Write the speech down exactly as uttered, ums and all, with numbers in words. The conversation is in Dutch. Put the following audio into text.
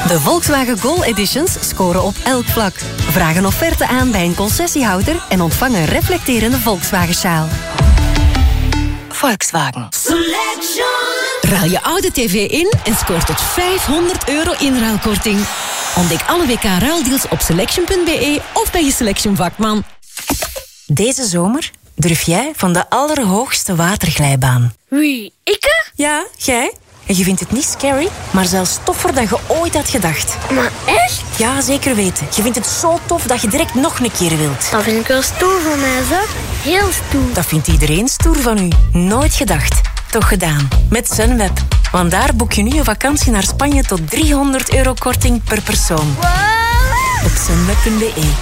De Volkswagen Gol Editions scoren op elk vlak. Vraag een offerte aan bij een concessiehouder en ontvang een reflecterende Volkswagen-sjaal. Volkswagen. Ruil je oude tv in en scoor tot vijfhonderd euro inruilkorting. Ontdek alle W K-ruildeals op selection punt b e of bij je Selection vakman. Deze zomer durf jij van de allerhoogste waterglijbaan. Wie, ikke? Ja, jij. En je vindt het niet scary, maar zelfs toffer dan je ooit had gedacht. Maar echt? Ja, zeker weten. Je vindt het zo tof dat je direct nog een keer wilt. Dat vind ik wel stoer van mij, zeg. Heel stoer. Dat vindt iedereen stoer van u. Nooit gedacht. Toch gedaan. Met Sunweb. Want daar boek je nu een vakantie naar Spanje tot driehonderd euro korting per persoon. Wow. Op sunweb punt b e